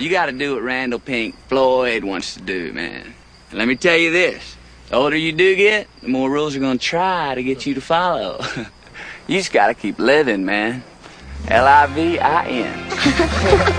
you gotta do what Randall Pink Floyd wants to do, man. And let me tell you this, the older you do get, the more rules are gonna try to get you to follow. You just gotta keep living, man. Livin.